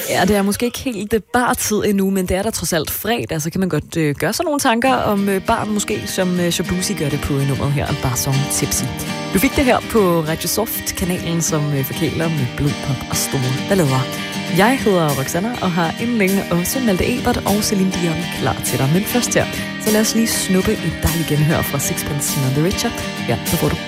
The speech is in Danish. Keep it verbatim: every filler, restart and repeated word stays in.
Ja, det er måske ikke helt det bartid endnu, men det er der trods alt fredag, så kan man godt øh, gøre sig nogle tanker om øh, barn måske, som øh, Shabuzi gør det på nummeret her, Bar Song Tipsy. Du fik det her på Radio Soft, kanalen som øh, forkæler med blodpop og store ballader. Jeg hedder Roxanna og har inden længe også Malte Ebert og Celine Dion klar til dig. Men først her, så lad os lige snuppe et dejligt genhør fra Sixpence None the Richer. Ja, så får du